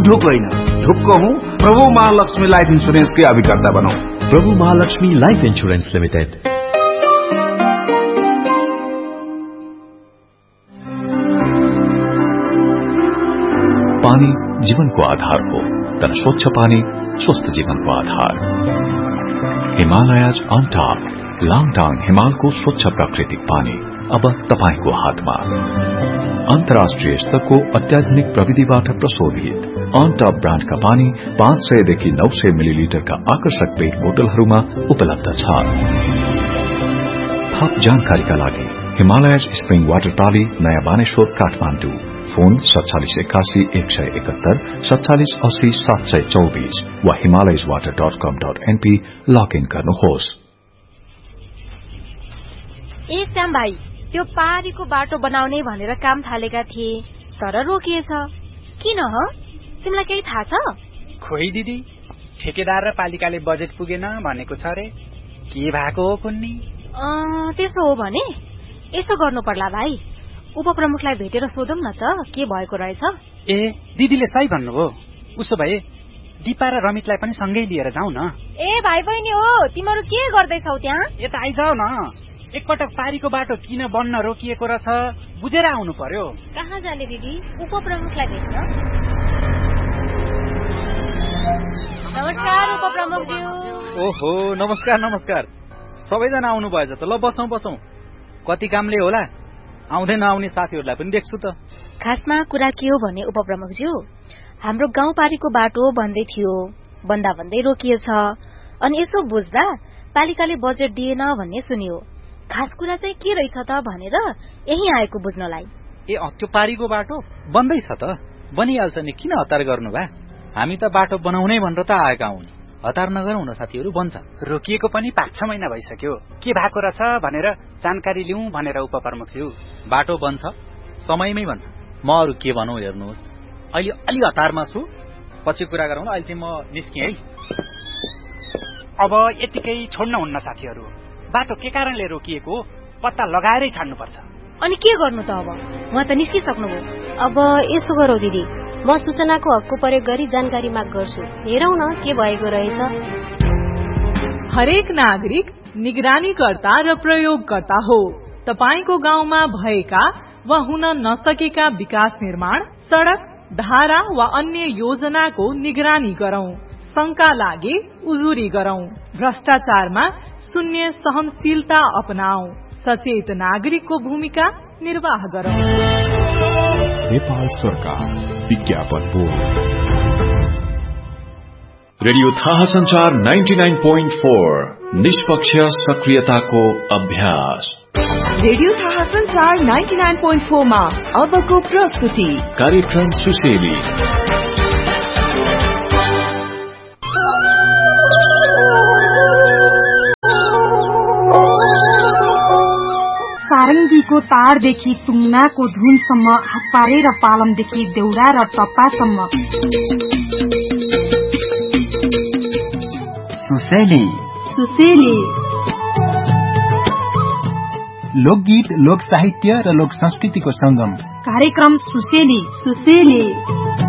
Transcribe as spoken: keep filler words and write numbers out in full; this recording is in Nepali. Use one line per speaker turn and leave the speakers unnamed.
ढुक होइन, ढुक्क हूँ। प्रभु महालक्ष्मी लाइफ इंश्योरेंस के अभिकर्ता बनौ।
प्रभु महालक्ष्मी लाइफ इंश्योरेंस लिमिटेड। पानी जीवनको आधार हो, तर स्वच्छ पानी स्वस्थ जीवनको आधार। हिमालयज अन टप, लाङटाङ हिमालको स्वच्छ प्राकृतिक पानी अब तपाईको हातमा। अन्तर्राष्ट्रिय स्तरको अत्याधुनिक प्रविधिबाट प्रशोधित अन टप ब्रान्डका पानी पाँच सयदेखि नौ सय मिलिलिटरका आकर्षक पेट बोतलहरूमा उपलब्ध छ। थप जानकारीका लागि हिमालयज स्प्रिङ वाटर टाली, नयाँ बानेश्वर, काठमाडौँ। फोन सत्तालिस एकासी एक सय एकहत्तर सत्तालिस अस्सी सात सय चौबीस वा हिमालयज वाटर डट कम डट एनपी लगइन गर्नुहोस्।
ए श्याम भाइ, त्यो पारीको बाटो बनाउने भनेर काम थालेका थिए, तर रोकिएछ। किन हो? तिमीलाई केही थाहा छ?
खोइ दिदी, ठेकेदार र पालिकाले बजेट पुगेन भनेको छ रे। के भएको हो कुन्नी?
त्यसो हो भने यसो गर्नु पर्ला भाइ, उपप्रमुखलाई भेटेर सोधौं न त के भएको रहेछ।
ए दिदीले सही भन्नुभयो। उसो भए दिपा र रमितलाई पनि सँगै लिएर जाउँ न।
ए भाइ बहिनी हो, तिमीहरू के गर्दैछौ त्यहाँ?
यता आइजाऊ न। एकपटक पारीको बाटो किन बन्न रोकिएको रहेछ बुझेर आउनु पर्यो।
कहाँ जाने दिदी? उपप्रमुखलाई भेट्न। नमस्कार उपप्रमुखज्यू।
ओहो, नमस्कार नमस्कार। सबैजना आउनु भएछ त। ल बसौं बसौं। कति कामले होला, आउँदै नआउने साथीहरूलाई पनि देख्छु त।
खासमा कुरा के हो भने उपप्रमुखज्यू, हाम्रो गाउँपारीको बाटो बन्दै थियो, बन्दा भन्दै रोकिएछ। अनि यसो बुझ्दा पालिकाले बजेट दिएन भन्ने सुनियो। खास कुरा चाहिँ के रहेछ त भनेर यही आएको बुझ्नलाई।
ए त्यो पारीको बाटो बन्दैछ त, बनिहाल्छ नि, किन हतार गर्नु भा? हामी त बाटो बनाउनै भनेर त आएका हौं नि। हतार नगरौँ न साथीहरू, बन्छ।
रोकिएको पनि पाँच छ महिना भइसक्यो। के भएको रहेछ भनेर जानकारी लिउँ भनेर उपप्रमुख छु।
बाटो बन्छ, समयमै बन्छ। म अरू के भनौँ हेर्नुहोस्, अहिले अलि हतारमा छु, पछि कुरा गरौँ। अहिले चाहिँ म निस्केँ है।
अब यतिकै छोड्न हुन्न साथीहरू। बाटो के कारणले रोकिएको पत्ता लगाएरै छाड्नुपर्छ।
अनि के गर्नु त अब? उहाँ त निस्किसक्नुभयो।
अब यसो गरौ दिदी, म सूचनाको हकको प्रयोग गरी जानकारी माग गर्छु। हेरौं न के भएको रहेछ।
हरेक नागरिक निगरानीकर्ता र प्रयोगकर्ता हो। तपाईको गाउँमा भएका वा हुन नसकेका विकास निर्माण, सड़क, धारा वा अन्य योजनाको निगरानी गरौं। शंका लागे उजुरी गरौं। भ्रष्टाचारमा शून्य सहनशीलता अपनाऊ। सचेत नागरिकको भूमिका निर्वाह गरौं।
नेपाल सरकार विज्ञापन बोर्ड। रेडियो थाहा संचार निन्यानब्बे पोइन्ट चार, निष्पक्ष सक्रियताको अभ्यास।
रेडियो थाहा संचार निन्यानब्बे पोइन्ट चार मा अबको प्रस्तुति
कार्यक्रम सुसेली।
सारङ्गीको तारदेखि टुङ्नाको धुनसम्म, हातपारे र पालमदेखि देउडा र टप्पासम्म।
सुसेली
सुसेली
लोकगीत, लोक साहित्य र लोक संस्कृतिको संगम।
कार्यक्रम सुसेली सुसेली